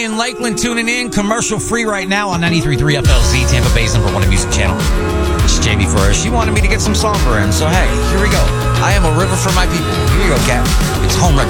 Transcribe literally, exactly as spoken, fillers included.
In Lakeland, tuning in, commercial free right now on ninety-three point three F L Z, Tampa Bay's number one music channel. It's J B for her. She wanted me to get some Somber in, so hey, here we go. I am a river for my people. Here you go, Cat. It's home record.